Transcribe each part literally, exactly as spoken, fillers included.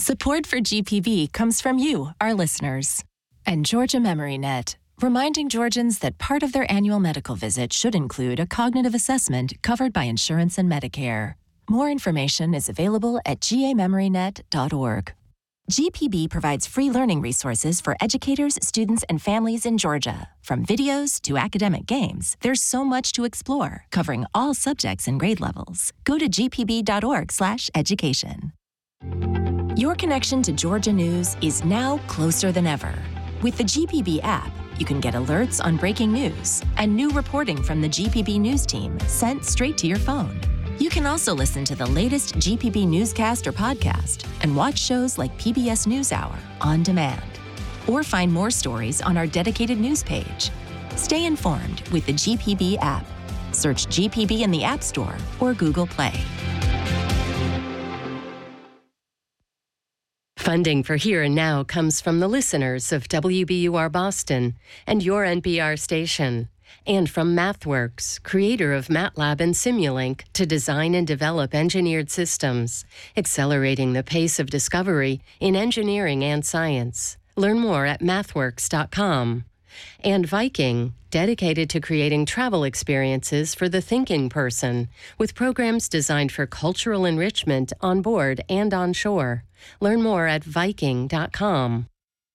Support for G P B comes from you, our listeners, and Georgia MemoryNet, reminding Georgians that part of their annual medical visit should include a cognitive assessment covered by insurance and Medicare. More information is available at g a memory net dot org. G P B provides free learning resources for educators, students, and families in Georgia. From videos to academic games, there's so much to explore, covering all subjects and grade levels. Go to g p b dot org slash education. Your connection to Georgia news is now closer than ever. With the G P B app, you can get alerts on breaking news and new reporting from the G P B News team sent straight to your phone. You can also listen to the latest G P B newscast or podcast and watch shows like P B S NewsHour on demand. Or find more stories on our dedicated news page. Stay informed with the G P B app. Search G P B in the App Store or Google Play. Funding for Here and Now comes from the listeners of W B U R Boston and your N P R station, and from MathWorks, creator of MATLAB and Simulink to design and develop engineered systems, accelerating the pace of discovery in engineering and science. Learn more at mathworks dot com. And Viking, dedicated to creating travel experiences for the thinking person, with programs designed for cultural enrichment on board and on shore. Learn more at viking dot com.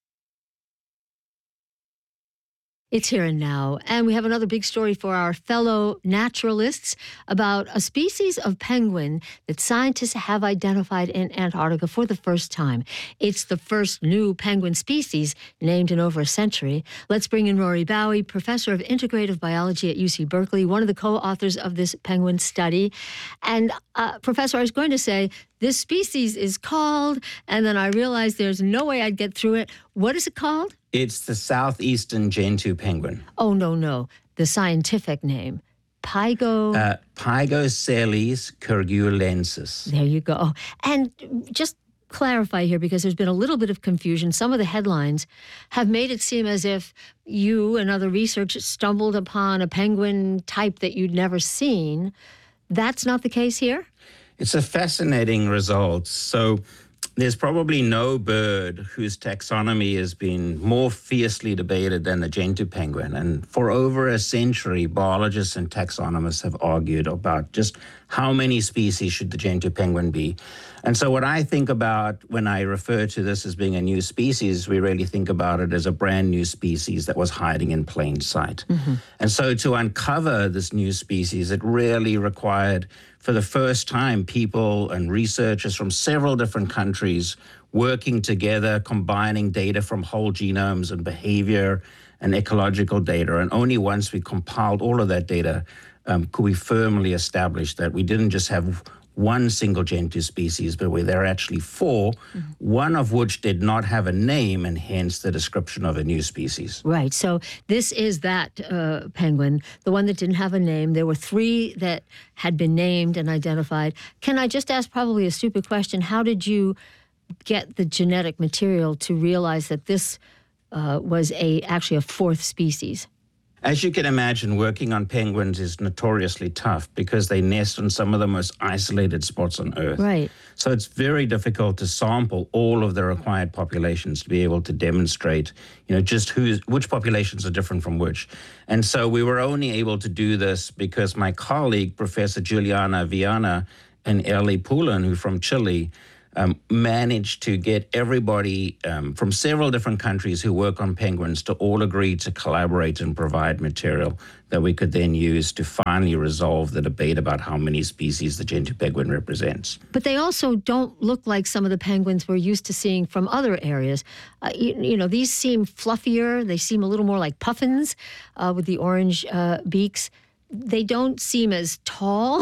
It's Here and Now, and we have another big story for our fellow naturalists about a species of penguin that scientists have identified in Antarctica for the first time. It's the first new penguin species named in over a century. Let's bring in Rory Bowie, professor of integrative biology at U C Berkeley, one of the co-authors of this penguin study. And, uh, Professor, I was going to say, this species is called, and then I realized there's no way I'd get through it. What is it called? It's the southeastern gentoo penguin. Oh, no, no. The scientific name. Pygo... Uh, Pygosceles kyrgulensis. There you go. And just clarify here, because there's been a little bit of confusion. Some of the headlines have made it seem as if you and other research stumbled upon a penguin type that you'd never seen. That's not the case here? It's a fascinating result. So there's probably no bird whose taxonomy has been more fiercely debated than the gentoo penguin. And for over a century, biologists and taxonomists have argued about just how many species should the gentoo penguin be. And so what I think about when I refer to this as being a new species, we really think about it as a brand new species that was hiding in plain sight. Mm-hmm. And so to uncover this new species, it really required, for the first time, people and researchers from several different countries working together, combining data from whole genomes and behavior and ecological data. And only once we compiled all of that data um, could we firmly establish that we didn't just have one single gentoo species, but where there are actually four, mm-hmm. one of which did not have a name, and hence the description of a new species. Right. So this is that uh, penguin, the one that didn't have a name. There were three that had been named and identified. Can I just ask probably a stupid question? How did you get the genetic material to realize that this uh, was a actually a fourth species? As you can imagine, working on penguins is notoriously tough because they nest on some of the most isolated spots on Earth. Right. So it's very difficult to sample all of the required populations to be able to demonstrate, you know, just who's, which populations are different from which. And so we were only able to do this because my colleague, Professor Juliana Viana and Ellie Poulin, who from Chile, Um, managed to get everybody um, from several different countries who work on penguins to all agree to collaborate and provide material that we could then use to finally resolve the debate about how many species the gentoo penguin represents. But they also don't look like some of the penguins we're used to seeing from other areas. Uh, you, you know, these seem fluffier. They seem a little more like puffins uh, with the orange uh, beaks. They don't seem as tall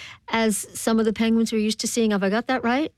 as some of the penguins we're used to seeing. Have I got that right?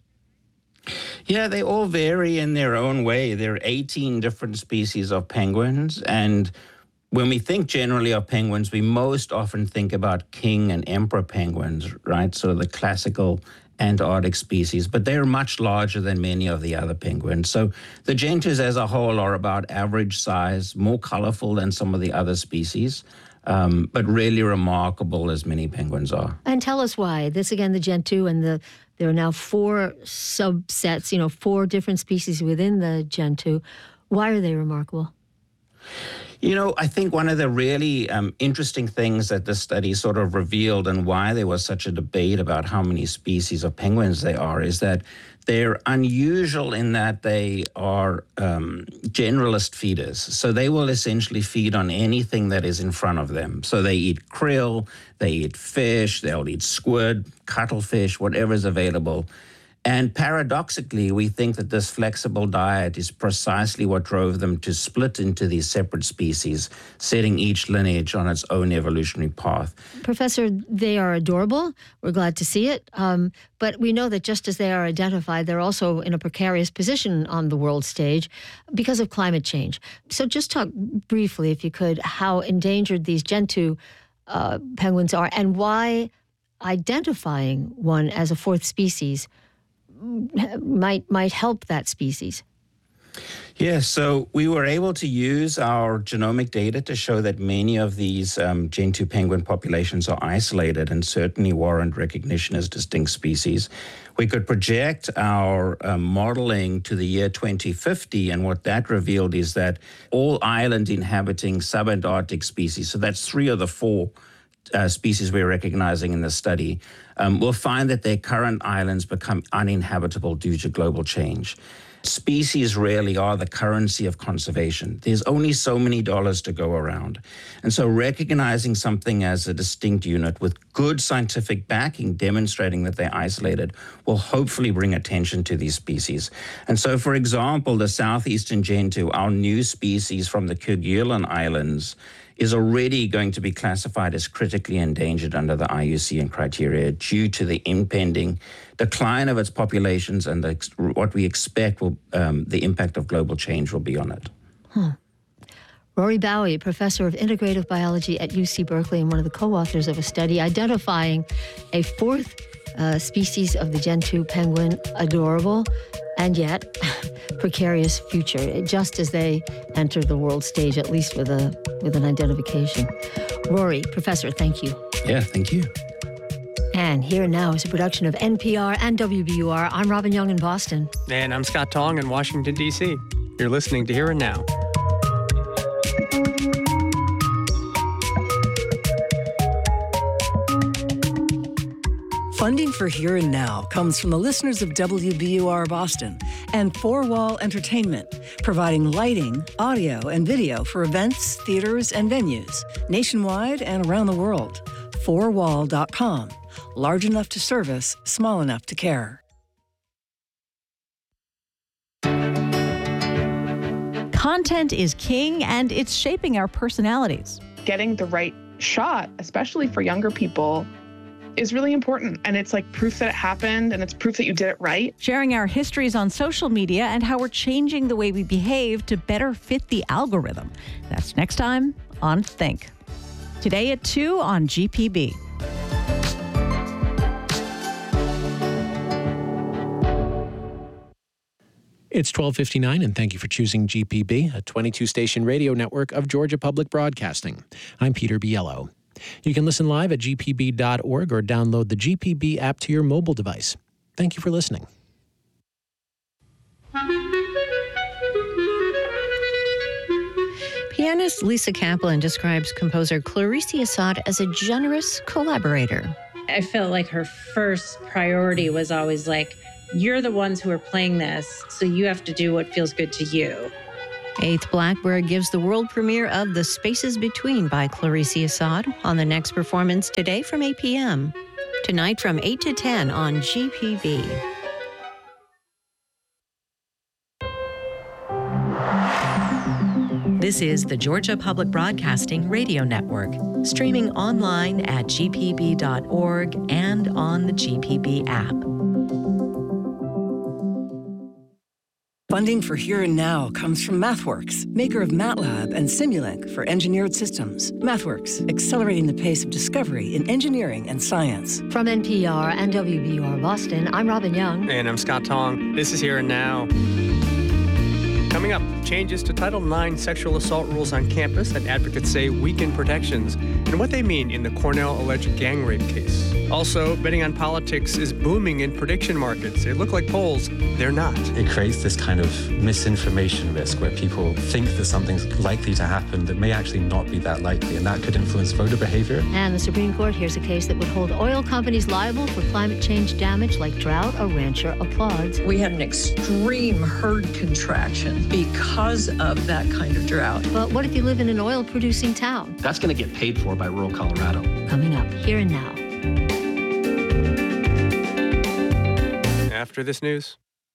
Yeah, they all vary in their own way. There are eighteen different species of penguins, and when we think generally of penguins, we most often think about king and emperor penguins, right? So the classical Antarctic species, but they're much larger than many of the other penguins. So the gentoos as a whole are about average size, more colorful than some of the other species. Um, but really remarkable as many penguins are. And tell us why. This, again, the gentoo and the, There are now four subsets, you know, four different species within the Gentoo. Why are they remarkable? You know, I think one of the really um, interesting things that this study sort of revealed and why there was such a debate about how many species of penguins there are is that they're unusual in that they are um, generalist feeders. So they will essentially feed on anything that is in front of them. So they eat krill, they eat fish, they'll eat squid, cuttlefish, whatever is available. And paradoxically, we think that this flexible diet is precisely what drove them to split into these separate species, setting each lineage on its own evolutionary path. Professor, they are adorable. We're glad to see it. Um, but we know that just as they are identified, they're also in a precarious position on the world stage because of climate change. So just talk briefly, if you could, how endangered these Gentoo uh, penguins are and why identifying one as a fourth species might might help that species. Yes, so we were able to use our genomic data to show that many of these um, Gentoo penguin populations are isolated and certainly warrant recognition as distinct species. We could project our uh, modeling to the year twenty fifty, and what that revealed is that all island-inhabiting subantarctic species, so that's three of the four Uh, species we're recognizing in this study, um, will find that their current islands become uninhabitable due to global change. Species really are the currency of conservation. There's only so many dollars to go around. And so recognizing something as a distinct unit with good scientific backing demonstrating that they're isolated will hopefully bring attention to these species. And so, for example, the southeastern Gentoo, our new species from the Kerguelen Islands, is already going to be classified as critically endangered under the I U C N criteria due to the impending decline of its populations and the, what we expect will um, the impact of global change will be on it. Huh. Rory Bowie, professor of integrative biology at U C Berkeley and one of the co-authors of a study identifying a fourth uh, species of the Gentoo penguin, adorable and yet precarious future, just as they enter the world stage, at least with a with an identification. Rory, Professor, thank you. Yeah, thank you. And Here and Now is a production of N P R and W B U R. I'm Robin Young in Boston. And I'm Scott Tong in Washington, D C. You're listening to Here and Now. Funding for Here and Now comes from the listeners of W B U R Boston and Four Wall Entertainment, providing lighting, audio, and video for events, theaters, and venues nationwide and around the world. four wall dot com. Large enough to service, small enough to care. Content is king, and it's shaping our personalities. Getting the right shot, especially for younger people, is really important. And it's like proof that it happened, and it's proof that you did it right. Sharing our histories on social media and how we're changing the way we behave to better fit the algorithm. That's next time on Think. Today at two on G P B. It's twelve fifty-nine, and thank you for choosing G P B, a twenty-two station radio network of Georgia Public Broadcasting. I'm Peter Biello. You can listen live at G P B dot org or download the G P B app to your mobile device. Thank you for listening. Pianist Lisa Kaplan describes composer Clarice Assad as a generous collaborator. I felt like her first priority was always like, you're the ones who are playing this, so you have to do what feels good to you. Eighth Blackbird gives the world premiere of The Spaces Between by Clarice Assad on the next performance today from eight p.m. Tonight from eight to ten on G P B. This is the Georgia Public Broadcasting Radio Network, streaming online at G P B dot org and on the G P B app. Funding for Here and Now comes from MathWorks, maker of MATLAB and Simulink for engineered systems. MathWorks, accelerating the pace of discovery in engineering and science. From N P R and W B U R Boston, I'm Robin Young. And I'm Scott Tong. This is Here and Now. Coming up, changes to Title nine sexual assault rules on campus that advocates say weaken protections. and what they mean in the Cornell alleged gang rape case. Also, betting on politics is booming in prediction markets. They look like polls. They're not. It creates this kind of misinformation risk where people think that something's likely to happen that may actually not be that likely, and that could influence voter behavior. And the Supreme Court hears a case that would hold oil companies liable for climate change damage like drought. A rancher applauds. We had an extreme herd contraction because of that kind of drought. But what if you live in an oil-producing town? That's going to get paid for by rural Colorado. Coming up, here and now. After this news.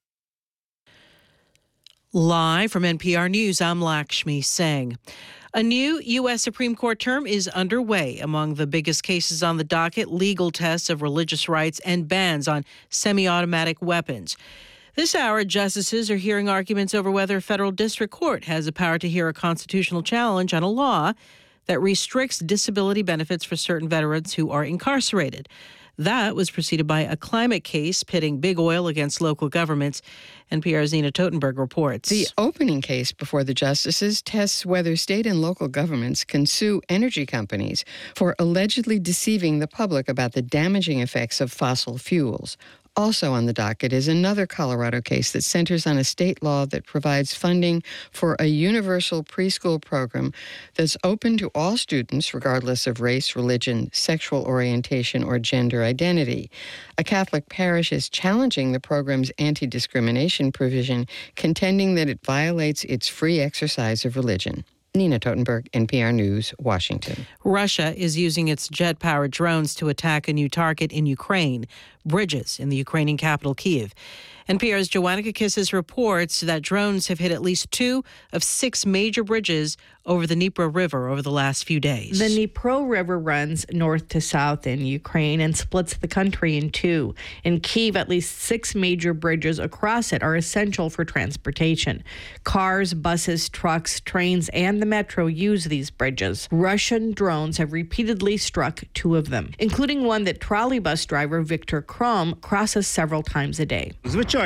Live from N P R News, I'm Lakshmi Singh. A new U S Supreme Court term is underway. Among the biggest cases on the docket, legal tests of religious rights and bans on semi-automatic weapons. This hour, justices are hearing arguments over whether a federal district court has the power to hear a constitutional challenge on a law that restricts disability benefits for certain veterans who are incarcerated. That was preceded by a climate case pitting big oil against local governments. N P R's Nina Totenberg reports. The opening case before the justices tests whether state and local governments can sue energy companies for allegedly deceiving the public about the damaging effects of fossil fuels. Also on the docket is another Colorado case that centers on a state law that provides funding for a universal preschool program that's open to all students, regardless of race, religion, sexual orientation, or gender identity. A Catholic parish is challenging the program's anti-discrimination provision, contending that it violates its free exercise of religion. Nina Totenberg, N P R News, Washington. Russia is using its jet-powered drones to attack a new target in Ukraine, bridges in the Ukrainian capital, Kyiv. N P R's Joanna Kakissis reports that drones have hit at least two of six major bridges over the Dnipro River over the last few days. The Dnipro River runs north to south in Ukraine and splits the country in two. In Kyiv, at least six major bridges across it are essential for transportation. Cars, buses, trucks, trains, and the metro use these bridges. Russian drones have repeatedly struck two of them, including one that trolley bus driver Viktor Krom crosses several times a day.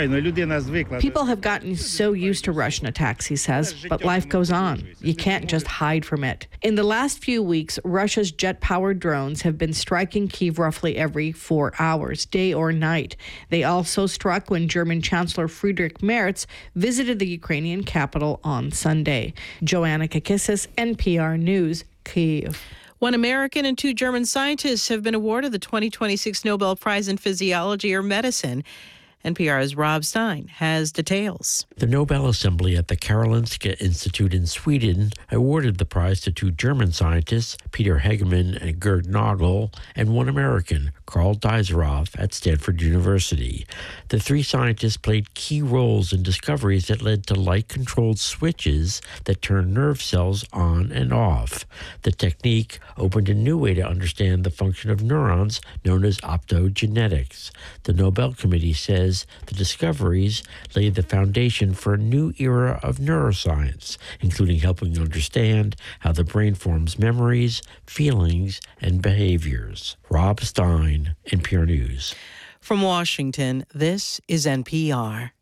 People have gotten so used to Russian attacks, he says, but life goes on. You can't just hide from it. In the last few weeks, Russia's jet-powered drones have been striking Kyiv roughly every four hours, day or night. They also struck when German Chancellor Friedrich Merz visited the Ukrainian capital on Sunday. Joanna Kakissis, N P R News, Kyiv. One American and two German scientists have been awarded the twenty twenty-six Nobel Prize in Physiology or Medicine. N P R's Rob Stein has details. The Nobel Assembly at the Karolinska Institute in Sweden awarded the prize to two German scientists, Peter Hegemann and Gerd Nagel, and one American, Carl Deiseroff, at Stanford University. The three scientists played key roles in discoveries that led to light-controlled switches that turn nerve cells on and off. The technique opened a new way to understand the function of neurons, known as optogenetics. The Nobel Committee says the discoveries laid the foundation for a new era of neuroscience, including helping understand how the brain forms memories, feelings, and behaviors. Rob Stein, N P R News. From Washington, this is N P R.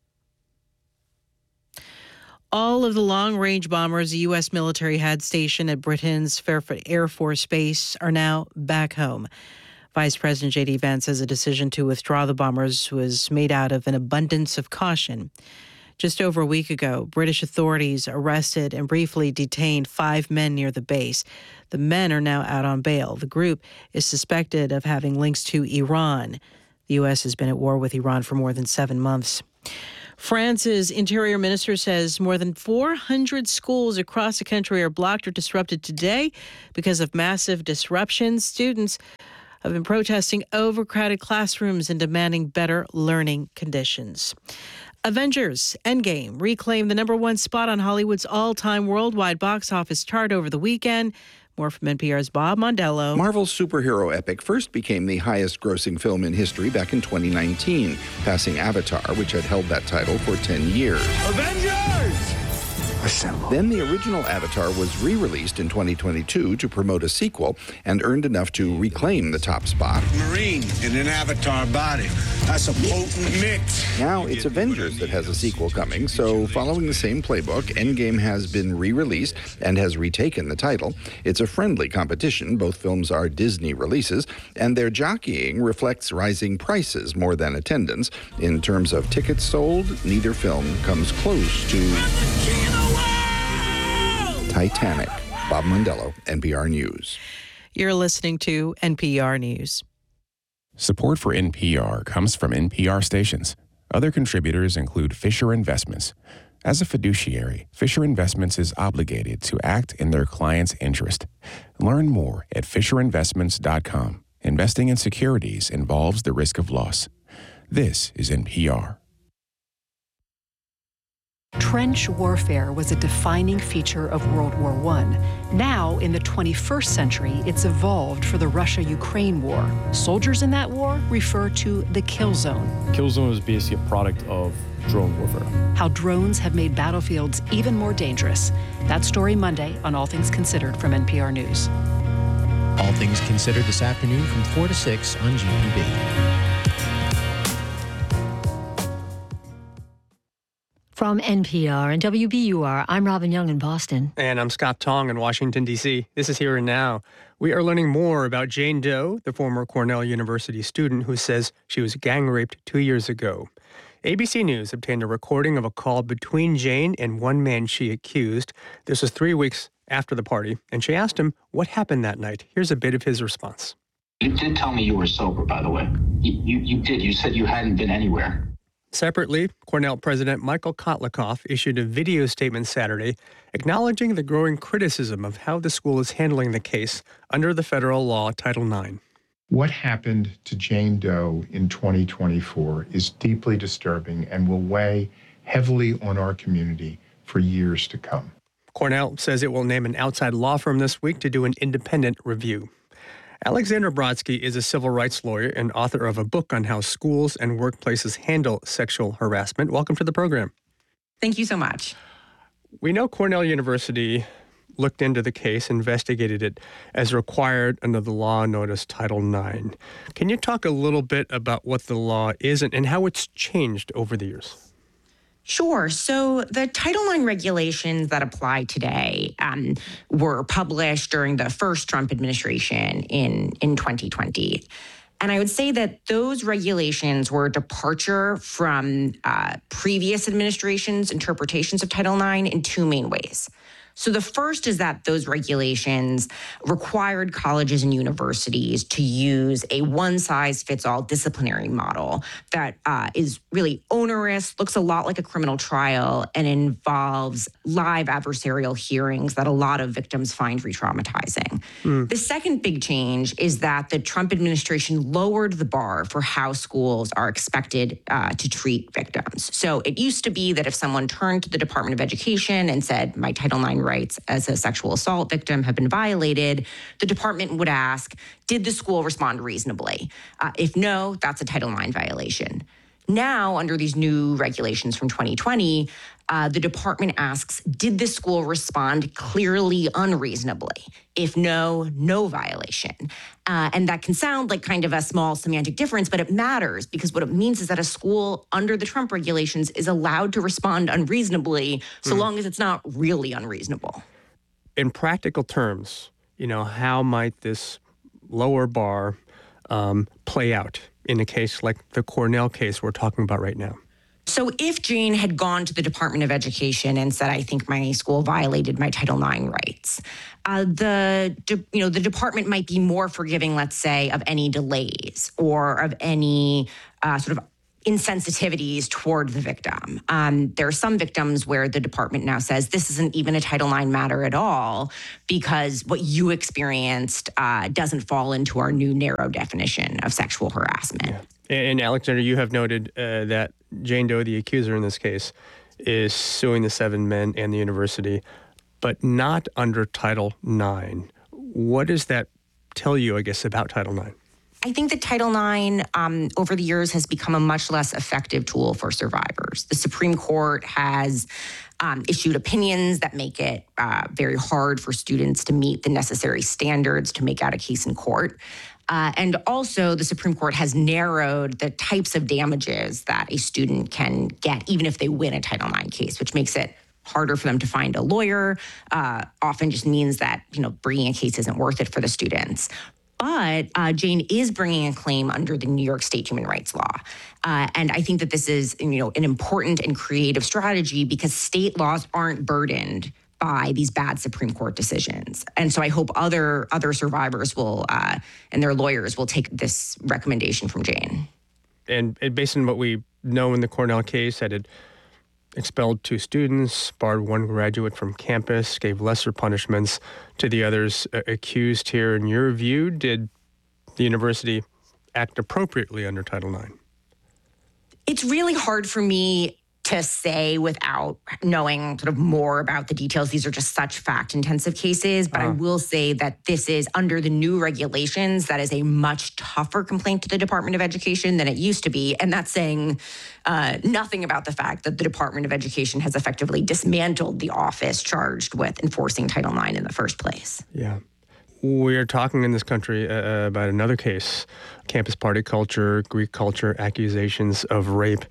All of the long-range bombers the U S military had stationed at Britain's Fairfield Air Force Base are now back home. Vice President J D Vance says a decision to withdraw the bombers was made out of an abundance of caution. Just over a week ago, British authorities arrested and briefly detained five men near the base. The men are now out on bail. The group is suspected of having links to Iran. The U S has been at war with Iran for more than seven months. France's interior minister says more than four hundred schools across the country are blocked or disrupted today because of massive disruptions. Students have been protesting overcrowded classrooms and demanding better learning conditions. Avengers Endgame reclaimed the number one spot on Hollywood's all-time worldwide box office chart over the weekend. More from N P R's Bob Mondello. Marvel's superhero epic first became the highest-grossing film in history back in twenty nineteen, passing Avatar, which had held that title for ten years. Avengers! Assemble. Then the original Avatar was re-released in twenty twenty-two to promote a sequel and earned enough to reclaim the top spot. Marine in an Avatar body. That's a potent mix. Now it's Avengers that has a sequel coming, so following the same playbook, Endgame has been re-released and has retaken the title. It's a friendly competition. Both films are Disney releases, and their jockeying reflects rising prices more than attendance. In terms of tickets sold, neither film comes close to Titanic. Bob Mondello, N P R News. You're listening to N P R News. Support for N P R comes from N P R stations. Other contributors include Fisher Investments. As a fiduciary, Fisher Investments is obligated to act in their client's interest. Learn more at fisher investments dot com. Investing in securities involves the risk of loss. This is N P R. Trench warfare was a defining feature of World War One. Now, in the twenty-first century, it's evolved for the Russia-Ukraine war. Soldiers in that war refer to the kill zone. Kill zone is basically a product of drone warfare. How drones have made battlefields even more dangerous. That story Monday on All Things Considered from N P R News. All Things Considered this afternoon from four to six on G P B. From N P R and W B U R, I'm Robin Young in Boston. And I'm Scott Tong in Washington, D C. This is Here and Now. We are learning more about Jane Doe, the former Cornell University student who says she was gang raped two years ago. A B C News obtained a recording of a call between Jane and one man she accused. This was three weeks after the party, and she asked him what happened that night. Here's a bit of his response. You did tell me you were sober, by the way. You, you, you did. You said you hadn't been anywhere. Separately, Cornell President Michael Kotlikoff issued a video statement Saturday acknowledging the growing criticism of how the school is handling the case under the federal law Title nine. What happened to Jane Doe in twenty twenty-four is deeply disturbing and will weigh heavily on our community for years to come. Cornell says it will name an outside law firm this week to do an independent review. Alexandra Brodsky is a civil rights lawyer and author of a book on how schools and workplaces handle sexual harassment. Welcome to the program. Thank you so much. We know Cornell University looked into the case, investigated it as required under the law known as Title nine. Can you talk a little bit about what the law is and how it's changed over the years? Sure. So the Title nine regulations that apply today um, were published during the first Trump administration in, in twenty twenty. And I would say that those regulations were a departure from uh, previous administrations' interpretations of Title nine in two main ways. So the first is that those regulations required colleges and universities to use a one-size-fits-all disciplinary model that uh, is really onerous, looks a lot like a criminal trial, and involves live adversarial hearings that a lot of victims find re-traumatizing. Mm. The second big change is that the Trump administration lowered the bar for how schools are expected uh, to treat victims. So it used to be that if someone turned to the Department of Education and said, my Title nine rights as a sexual assault victim have been violated, the department would ask, did the school respond reasonably? Uh, if no, that's a Title nine violation. Now, under these new regulations from twenty twenty, uh, the department asks, did the school respond clearly unreasonably? If no, no violation. Uh, and that can sound like kind of a small semantic difference, but it matters because what it means is that a school under the Trump regulations is allowed to respond unreasonably so mm. long as it's not really unreasonable. In practical terms, you know, how might this lower bar um, play out in a case like the Cornell case we're talking about right now? So if Jane had gone to the Department of Education and said, I think my school violated my Title nine rights, uh, the you know the department might be more forgiving, let's say, of any delays or of any uh, sort of insensitivities toward the victim. Um, there are some victims where the department now says this isn't even a Title nine matter at all because what you experienced uh, doesn't fall into our new narrow definition of sexual harassment. Yeah. And Alexander, you have noted uh, that Jane Doe, the accuser in this case, is suing the seven men and the university, but not under Title nine. What does that tell you, I guess, about Title nine? I think that Title nine um, over the years has become a much less effective tool for survivors. The Supreme Court has um, issued opinions that make it uh, very hard for students to meet the necessary standards to make out a case in court. Uh, and also, the Supreme Court has narrowed the types of damages that a student can get, even if they win a Title nine case, which makes it harder for them to find a lawyer. Uh, often just means that, you know, bringing a case isn't worth it for the students. But uh, Jane is bringing a claim under the New York State human rights law. Uh, and I think that this is, you know, an important and creative strategy because state laws aren't burdened by these bad Supreme Court decisions. And so I hope other other survivors will, uh, and their lawyers will take this recommendation from Jane. And, and based on what we know in the Cornell case, that it expelled two students, barred one graduate from campus, gave lesser punishments to the others uh, accused here. In your view, did the university act appropriately under Title nine? It's really hard for me to say without knowing sort of more about the details. These are just such fact-intensive cases, but uh. I will say that this is, under the new regulations, that is a much tougher complaint to the Department of Education than it used to be. And that's saying uh, nothing about the fact that the Department of Education has effectively dismantled the office charged with enforcing Title nine in the first place. Yeah. We're talking in this country uh, about another case, campus party culture, Greek culture, accusations of rape.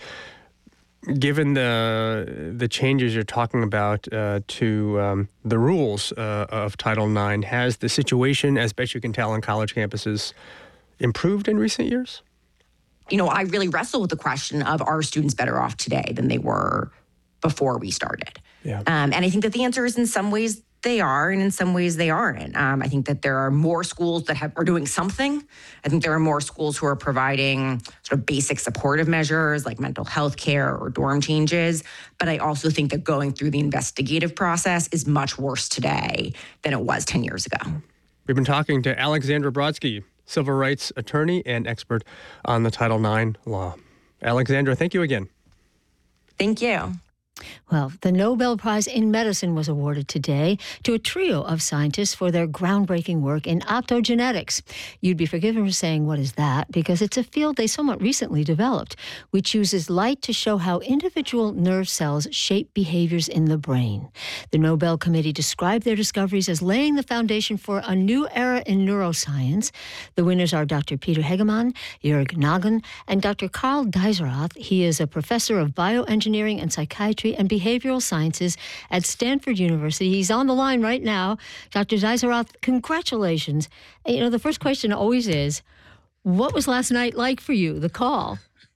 Given the the changes you're talking about uh, to um, the rules uh, of Title nine, has the situation, as best you can tell, on college campuses improved in recent years? You know, I really wrestle with the question of, are students better off today than they were before we started? Yeah. Um, and I think that the answer is, in some ways they are, and in some ways they aren't. Um, I think that there are more schools that have, are doing something. I think there are more schools who are providing sort of basic supportive measures like mental health care or dorm changes. But I also think that going through the investigative process is much worse today than it was ten years ago. We've been talking to Alexandra Brodsky, civil rights attorney and expert on the Title nine law. Alexandra, thank you again. Thank you. Well, the Nobel Prize in Medicine was awarded today to a trio of scientists for their groundbreaking work in optogenetics. You'd be forgiven for saying, what is that? Because it's a field they somewhat recently developed, which uses light to show how individual nerve cells shape behaviors in the brain. The Nobel Committee described their discoveries as laying the foundation for a new era in neuroscience. The winners are Doctor Peter Hegemann, Jörg Nagel, and Doctor Karl Dieserath. He is a professor of bioengineering and psychiatry and behavioral sciences at Stanford University. He's on the line right now. Doctor Dieserath, congratulations. You know, the first question always is, what was last night like for you, the call?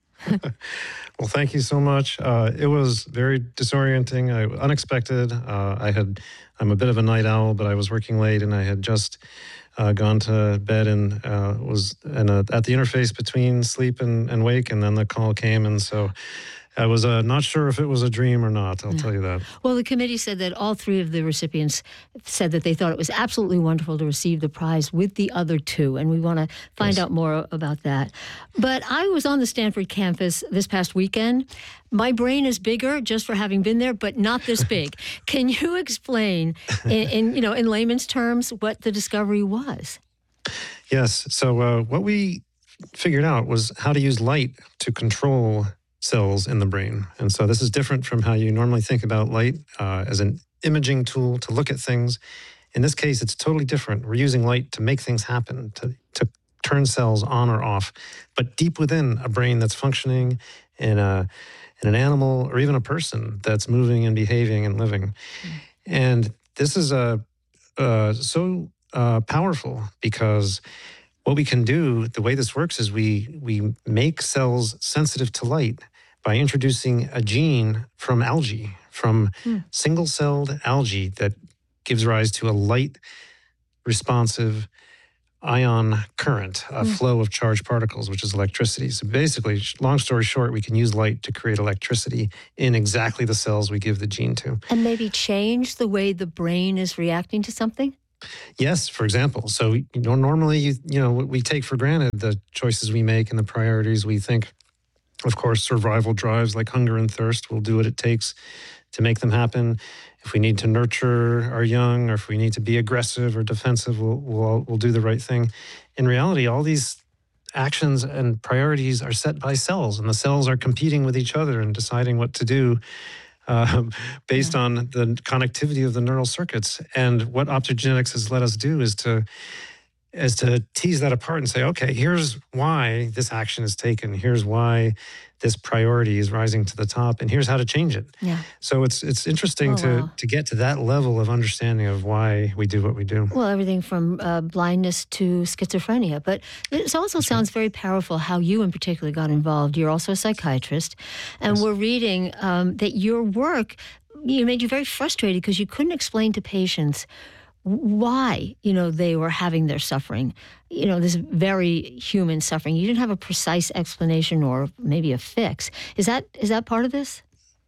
Well, thank you so much. Uh, it was very disorienting, I, unexpected. Uh, I had, I'm a bit of a night owl, but I was working late and I had just uh, gone to bed and uh, was in a, at the interface between sleep and, and wake, and then the call came, and so I was uh, not sure if it was a dream or not, I'll yeah. tell you that. Well, the committee said that all three of the recipients said that they thought it was absolutely wonderful to receive the prize with the other two, and we want to find yes. out more about that. But I was on the Stanford campus this past weekend. My brain is bigger just for having been there, but not this big. Can you explain, in, in you know, in layman's terms, what the discovery was? Yes. So uh, what we figured out was how to use light to control cells in the brain. And so this is different from how you normally think about light uh, as an imaging tool to look at things. In this case, it's totally different. We're using light to make things happen, to, to turn cells on or off, but deep within a brain that's functioning in, a, in an animal or even a person that's moving and behaving and living. Mm. And this is a, uh, so uh, powerful because what we can do, the way this works is we we make cells sensitive to light by introducing a gene from algae, from mm. single-celled algae that gives rise to a light-responsive ion current, a mm. flow of charged particles, which is electricity. So basically, long story short, we can use light to create electricity in exactly the cells we give the gene to. And maybe change the way the brain is reacting to something? Yes, for example. So you know, normally, you, you know, we take for granted the choices we make and the priorities we think. Of course, survival drives like hunger and thirst will do what it takes to make them happen. If we need to nurture our young, or if we need to be aggressive or defensive, we'll we'll, we'll do the right thing. In reality, all these actions and priorities are set by cells, and the cells are competing with each other and deciding what to do uh, based yeah. on the connectivity of the neural circuits. And what optogenetics has let us do is to is to tease that apart and say, okay, here's why this action is taken. Here's why this priority is rising to the top, and here's how to change it. Yeah. So it's it's interesting oh, to wow. to get to that level of understanding of why we do what we do. Well, everything from uh, blindness to schizophrenia. But it also That's sounds right. very powerful how you in particular got involved. You're also a psychiatrist, and yes. we're reading um, that your work you made you very frustrated because you couldn't explain to patients why, you know, they were having their suffering, you know, this very human suffering. You didn't have a precise explanation or maybe a fix. Is that is that part of this?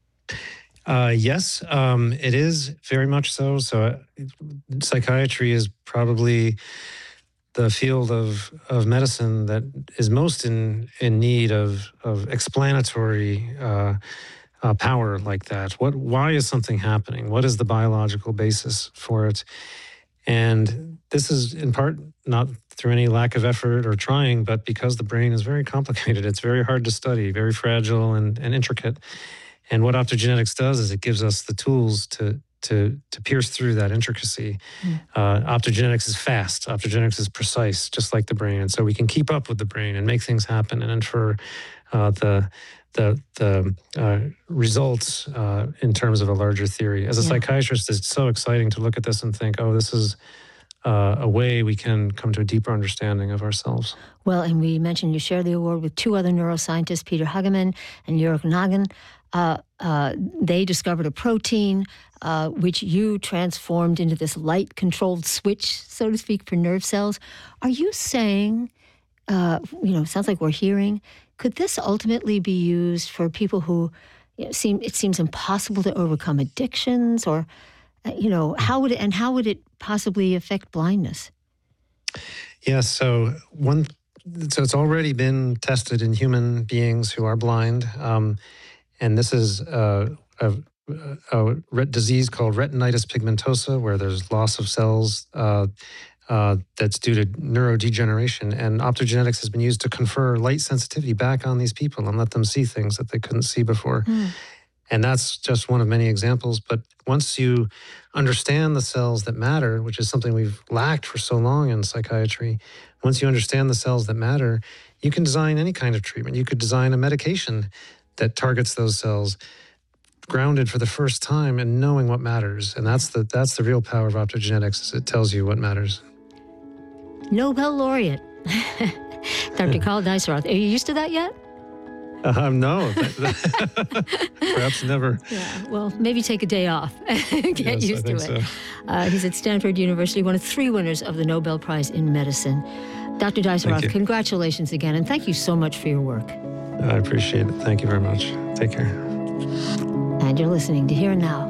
Uh, yes, um, it is very much so. So uh, psychiatry is probably the field of, of medicine that is most in, in need of, of explanatory uh, uh, power like that. What? Why is something happening? What is the biological basis for it? And this is in part not through any lack of effort or trying, but because the brain is very complicated. It's very hard to study, very fragile and, and intricate. And what optogenetics does is it gives us the tools to to to pierce through that intricacy. Mm. Uh, optogenetics is fast. Optogenetics is precise, just like the brain. And so we can keep up with the brain and make things happen and infer uh, the the the uh, results uh, in terms of a larger theory. As a yeah. psychiatrist, it's so exciting to look at this and think, oh, this is uh, a way we can come to a deeper understanding of ourselves. Well, and we mentioned you share the award with two other neuroscientists, Peter Hagemann and Jörg Nagel. Uh, uh, they discovered a protein uh, which you transformed into this light-controlled switch, so to speak, for nerve cells. Are you saying, uh, you know, sounds like we're hearing, could this ultimately be used for people who you know, seem it seems impossible to overcome addictions, or uh, you know, how would it, and how would it possibly affect blindness? Yeah, so one, so it's already been tested in human beings who are blind, um, and this is uh, a, a, a disease called retinitis pigmentosa, where there's loss of cells. Uh, Uh, that's due to neurodegeneration, and optogenetics has been used to confer light sensitivity back on these people and let them see things that they couldn't see before. Mm. And that's just one of many examples. But once you understand the cells that matter, which is something we've lacked for so long in psychiatry, once you understand the cells that matter, you can design any kind of treatment. You could design a medication that targets those cells, grounded for the first time in knowing what matters. And that's the that's the real power of optogenetics, is it tells you what matters. Nobel laureate, Doctor Carl Dijsselroth. Are you used to that yet? Uh, no, perhaps never. Yeah, well, maybe take a day off. Get yes, used I to think it. So. Uh, he's at Stanford University, one of three winners of the Nobel Prize in Medicine. Doctor Dijsselroth, congratulations again, and thank you so much for your work. I appreciate it. Thank you very much. Take care. And you're listening to Here and Now.